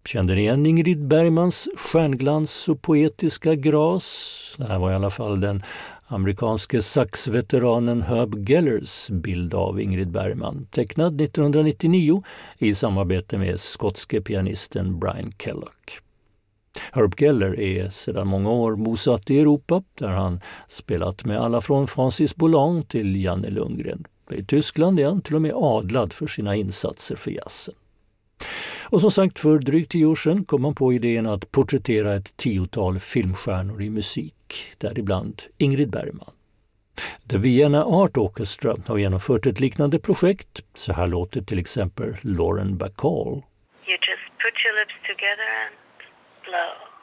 Kände ni igen Ingrid Bergmans stjärnglans och poetiska gras? Det här var i alla fall den amerikanske saxveteranen Herb Gellers bild av Ingrid Bergman, tecknad 1999 i samarbete med skotske pianisten Brian Kellogg. Herb Geller är sedan många år bosatt i Europa där han spelat med alla från Francis Boulan till Janne Lundgren. I Tyskland är han till och med adlad för sina insatser för jazzen. Och som sagt, för drygt 10 år sedan kom man på idén att porträttera ett 10-tal filmstjärnor i musik, däribland Ingrid Bergman. The Vienna Art Orchestra har genomfört ett liknande projekt. Så här låter till exempel Lauren Bacall. You just put your lips together and blow.